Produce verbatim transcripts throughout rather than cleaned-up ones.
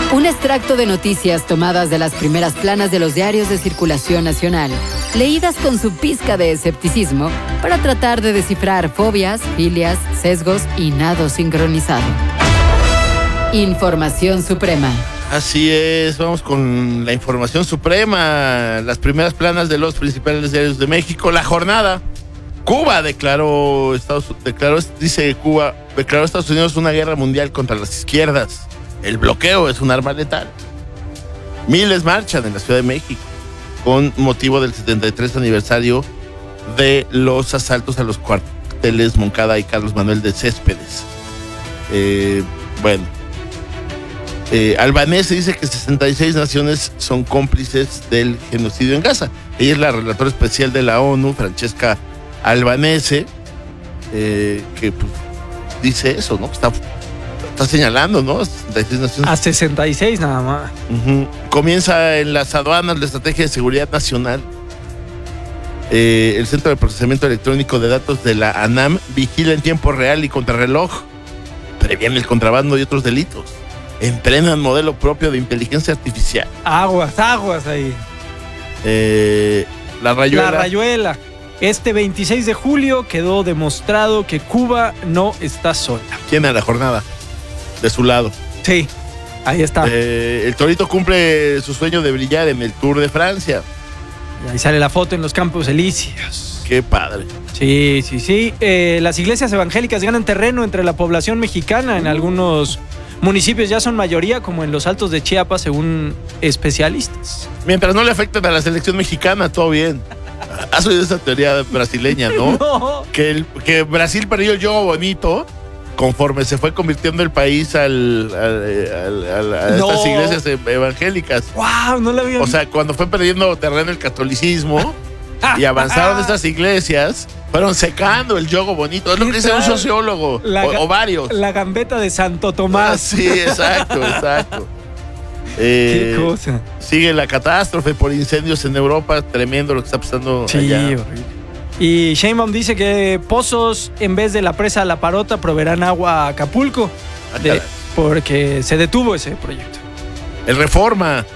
Un extracto de noticias tomadas de las primeras planas de los diarios de circulación nacional, leídas con su pizca de escepticismo para tratar de descifrar fobias, filias, sesgos y nado sincronizado. Información suprema. Así es, vamos con la información suprema. Las primeras planas de los principales diarios de México. La jornada. Cuba declaró, Estados, declaró, dice Cuba, declaró a Estados Unidos una guerra mundial contra las izquierdas. El bloqueo es un arma letal. Miles marchan en la Ciudad de México con motivo del setenta y tres aniversario de los asaltos a los cuarteles Moncada y Carlos Manuel de Céspedes. Eh, bueno, eh, Albanese dice que sesenta y seis naciones son cómplices del genocidio en Gaza. Ella es la relatora especial de la ONU, Francesca Albanese, eh, que pues, dice eso, ¿no? Está Está señalando, ¿no? sesenta y seis naciones. A sesenta y seis nada más. Uh-huh. Comienza en las aduanas la estrategia de seguridad nacional. Eh, el Centro de Procesamiento Electrónico de Datos de la ANAM vigila en tiempo real y contrarreloj. Previene el contrabando y otros delitos. Entrenan modelo propio de inteligencia artificial. Aguas, aguas ahí. Eh, la rayuela. La rayuela. Este veintiséis de julio quedó demostrado que Cuba no está sola. ¿Quién a la jornada? De su lado. Sí, ahí está. Eh, el Torito cumple su sueño de brillar en el Tour de Francia. Y ahí sale la foto en los Campos Elíseos. Qué padre. Sí, sí, sí. Eh, las iglesias evangélicas ganan terreno entre la población mexicana. En algunos municipios ya son mayoría, como en los Altos de Chiapas, según especialistas. Mientras no le afecten a la selección mexicana, todo bien. Has oído esa teoría brasileña, ¿no? No. Que, el, que Brasil perdió el juego bonito conforme se fue convirtiendo el país al, al, al, al, a No. estas iglesias evangélicas. ¡Wow! No la había O sea, cuando fue perdiendo terreno el catolicismo y avanzaron estas iglesias, fueron secando el yogo bonito. Es lo que dice un sociólogo La, o, o varios. La gambeta de Santo Ah, Tomás. sí, exacto, exacto. Eh, Qué cosa. Sigue la catástrofe por incendios en Europa, tremendo lo que está pasando Sí, allá. horrible. Y Sheinbaum dice que pozos en vez de la presa La Parota proveerán agua a Acapulco, Ah, de, caray. porque se detuvo ese proyecto. El Reforma.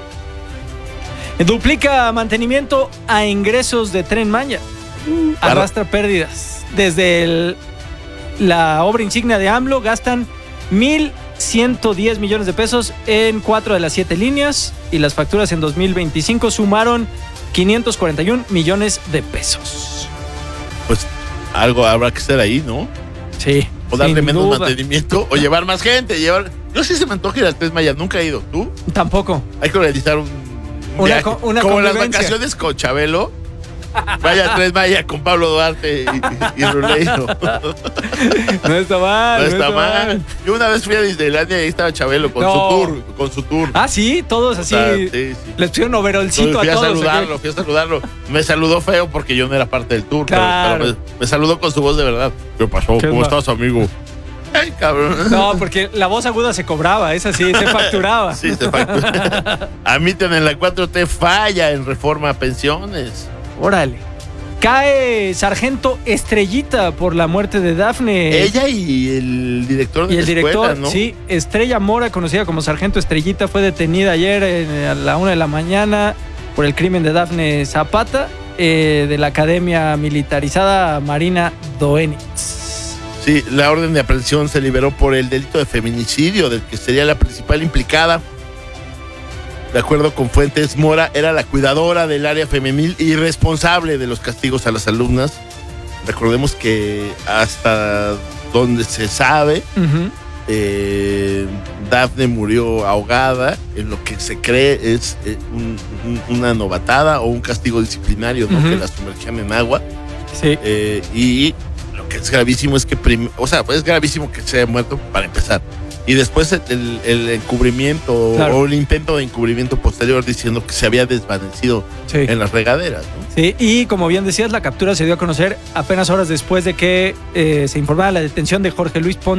Duplica mantenimiento a ingresos de Tren Maya. Claro. Arrastra pérdidas. Desde el, la obra insignia de AMLO gastan mil ciento diez millones de pesos en cuatro de las siete líneas y las facturas en dos mil veinticinco sumaron quinientos cuarenta y un millones de pesos. Pues algo habrá que hacer ahí, ¿no? Sí. O darle sin menos duda. mantenimiento o llevar más gente. llevar Yo sí se me antoja ir al Tren Maya, nunca he ido. ¿Tú? Tampoco. Hay que organizar un, un Una viaje. co- una Como las convivencia. vacaciones con Chabelo. Vaya a Tren Maya con Pablo Duarte y, y Ruleiro. No está mal. No está mal. Yo una vez fui a Disneylandia y ahí estaba Chabelo con No. su tour. Con su tour. Ah, sí, todos así. O sea, sí, sí. Les pusieron overolcito Fui a a todos. saludarlo, ¿ok? fui a saludarlo. Me saludó feo porque yo no era parte del tour. pero- Claro. Pero, me, me saludó con su voz de verdad. ¿Qué pasó? ¿Qué ¿Cómo va? estás, amigo? Ay, cabrón. No, porque la voz aguda se cobraba, esa sí, se facturaba. Sí, se factura. Admiten en la cuatro T falla en reforma a pensiones. Órale. Cae sargento Estrellita por la muerte de Dafne. Ella y el director de y el la director, escuela, ¿no? sí, Estrella Mora, conocida como sargento Estrellita, fue detenida ayer en- a la una de la mañana por el crimen de Dafne Zapata, eh, de la Academia Militarizada Marina Doenitz. Sí, la orden de aprehensión se liberó por el delito de feminicidio, del que sería la principal implicada. De acuerdo con fuentes, Mora era la cuidadora del área femenil y responsable de los castigos a las alumnas. Recordemos que hasta donde se sabe, Uh-huh. eh, Dafne murió ahogada en lo que se cree es eh, un- un- una novatada o un castigo disciplinario, ¿no? Ujú. Que la sumergían en agua. Sí. Eh, y lo que es gravísimo es que, prim- o sea, es gravísimo que se haya muerto para empezar. Y después el, el encubrimiento Claro. o el intento de encubrimiento posterior diciendo que se había desvanecido Sí. en las regaderas, ¿no? Sí, y como bien decías, la captura se dio a conocer apenas horas después de que eh, se informara la detención de Jorge Luis Ponce